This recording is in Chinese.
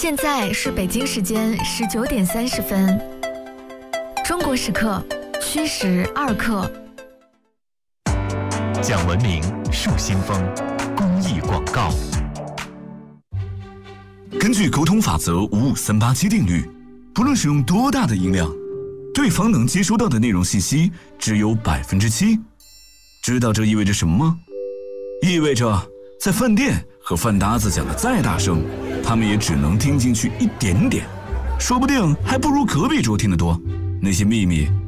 现在是北京时间19点30分，中国时刻虚时2刻。 讲文明树新风，公益广告。 根据沟通法则55387定律，不论使用多大的音量，对方能接收到的内容信息只有7%。知道这意味着什么吗？意味着在饭店和饭搭子讲的再大声，他们也只能听进去一点点，说不定还不如隔壁桌听得多。那些秘密